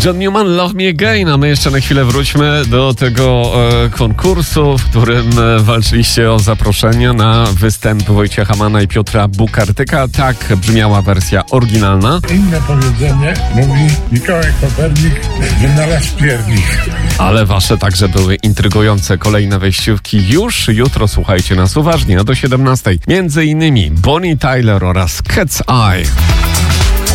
John Newman, Love Me Again, a my jeszcze na chwilę wróćmy do tego konkursu, w którym walczyliście o zaproszenie na występ Wojciecha Manna i Piotra Bukartyka. Tak brzmiała wersja oryginalna. Inne powiedzenie mówi Mikołaj Kopernik wynalazł piernik. Ale wasze także były intrygujące. Kolejne wejściówki już jutro. Słuchajcie nas uważnie, a do 17. Między innymi Bonnie Tyler oraz Cat's Eye.